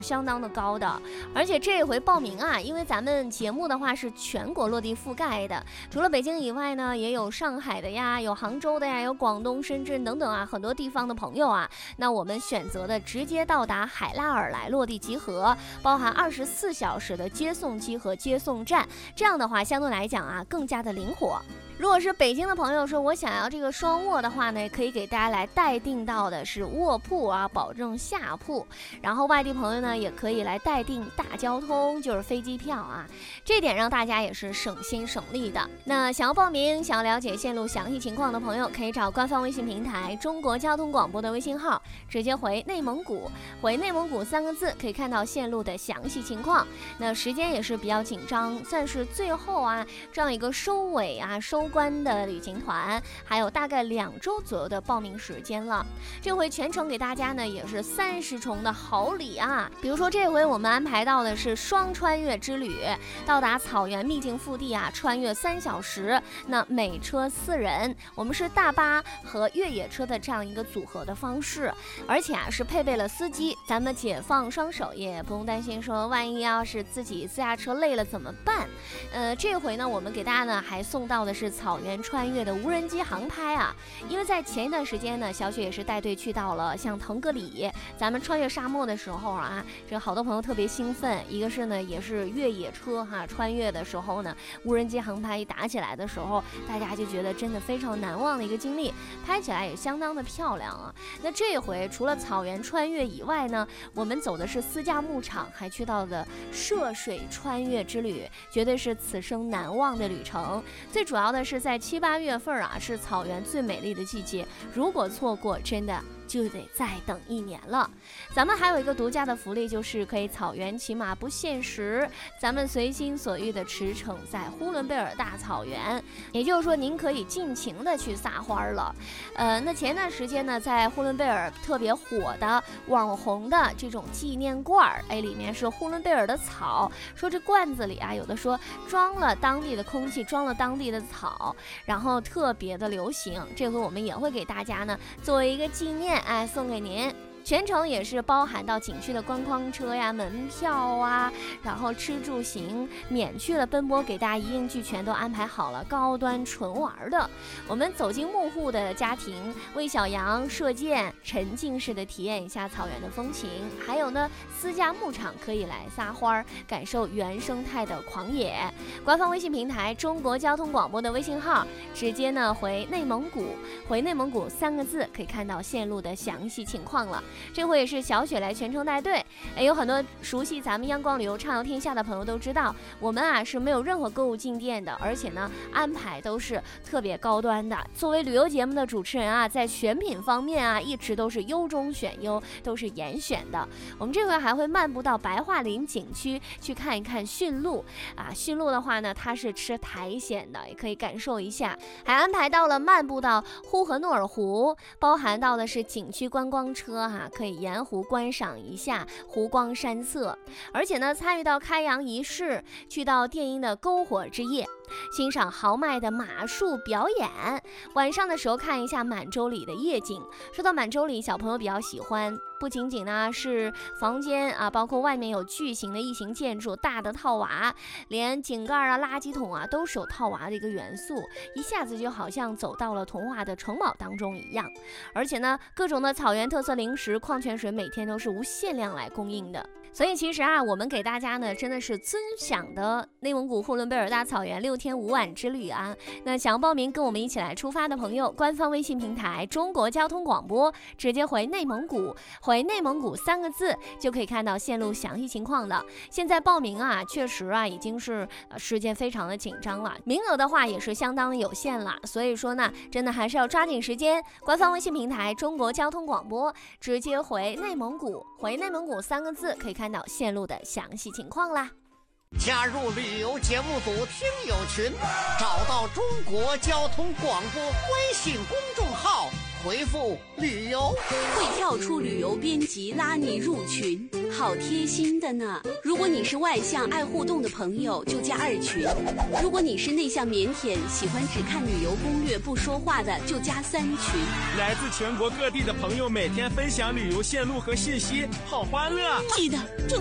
相当的高的。而且这回报名啊，因为咱们节目的话是全国落地覆盖的，除了北京以外呢，也有上海的呀，有杭州的呀，有广东、深圳等等啊，很多地方的朋友啊。那我们选择的直接到达海拉尔来落地集合，包含24小时的接送机和接送站，这样的话相对来讲啊更加的灵活。如果是北京的朋友说我想要这个双卧的话呢，可以给大家来代订到的是卧铺啊，保证下铺。然后外地朋友呢也可以来代订大交通，就是飞机票啊，这点让大家也是省心省力的。那想要报名、想要了解线路详细情况的朋友，可以找官方微信平台中国交通广播的微信号，直接回内蒙古，回内蒙古3个字，可以看到线路的详细情况。那时间也是比较紧张，算是最后啊这样一个收尾啊收关的旅行团，还有大概2周左右的报名时间了。这回全程给大家呢也是30重的好礼啊，比如说这回我们安排到的是双穿越之旅，到达草原秘境腹地啊，穿越3小时，那每车4人，我们是大巴和越野车的这样一个组合的方式，而且啊是配备了司机，咱们解放双手，也不用担心说万一要是自己私家车累了怎么办。这回呢我们给大家呢还送到的是草原穿越的无人机航拍啊，因为在前一段时间呢，小雪也是带队去到了像腾格里，咱们穿越沙漠的时候啊，这好多朋友特别兴奋，一个是呢也是越野车哈，穿越的时候呢，无人机航拍一打起来的时候，大家就觉得真的非常难忘的一个经历，拍起来也相当的漂亮啊。那这回除了草原穿越以外呢，我们走的是私家牧场，还去到了涉水穿越之旅，绝对是此生难忘的旅程。最主要的是在7、8月份啊，是草原最美丽的季节，如果错过真的就得再等1年了。咱们还有一个独家的福利，就是可以草原骑马不限时，咱们随心所欲的驰骋在呼伦贝尔大草原，也就是说您可以尽情的去撒欢了。那前段时间呢，在呼伦贝尔特别火的网红的这种纪念罐，里面是呼伦贝尔的草，说这罐子里啊，有的说装了当地的空气，装了当地的草，然后特别的流行。这回我们也会给大家呢作为一个纪念，送给您。全程也是包含到景区的观光车呀、门票啊，然后吃住行免去了奔波，给大家一应俱全都安排好了，高端纯玩的。我们走进幕户的家庭，为小羊射箭，沉浸式的体验一下草原的风情。还有呢，私家牧场可以来撒欢，感受原生态的狂野。官方微信平台中国交通广播的微信号，直接呢回内蒙古，回内蒙古3个字，可以看到线路的详细情况了。这回也是小雪来全程带队，有很多熟悉咱们央广旅游畅游天下的朋友都知道，我们啊是没有任何购物进店的，而且呢安排都是特别高端的。作为旅游节目的主持人啊，在选品方面啊一直都是优中选优，都是严选的。我们这回还会漫步到白桦林景区去看一看驯鹿啊，驯鹿的话呢它是吃苔藓的，也可以感受一下。还安排到了漫步到呼和诺尔湖，包含到的是景区观光车可以沿湖观赏一下湖光山色，而且呢参与到开阳仪式，去到电音的篝火之夜，欣赏豪迈的马术表演，晚上的时候看一下满洲里的夜景。说到满洲里，小朋友比较喜欢，不仅仅呢是房间啊，包括外面有巨型的异形建筑，大的套娃，连井盖啊、垃圾桶啊都是有套娃的一个元素，一下子就好像走到了童话的城堡当中一样。而且呢，各种的草原特色零食、矿泉水每天都是无限量来供应的。所以其实啊，我们给大家呢真的是尊享的内蒙古呼伦贝尔大草原6天5晚之旅啊。那想要报名跟我们一起来出发的朋友，官方微信平台中国交通广播，直接回内蒙古，回内蒙古3个字就可以看到线路详细情况了。现在报名啊，确实啊已经是时间非常的紧张了，名额的话也是相当的有限了，所以说呢，真的还是要抓紧时间。官方微信平台中国交通广播，直接回内蒙古，回内蒙古3个字可以看到线路的详细情况啦。 加入旅游节目组听友群，找到中国交通广播微信公众号， 回复旅游， 会跳出旅游编辑拉你入群，好贴心的呢。如果你是外向爱互动的朋友，就加2群；如果你是内向腼腆喜欢只看旅游攻略不说话的，就加3群。 来自全国各地的朋友每天分享旅游线路和信息，好欢乐。 记得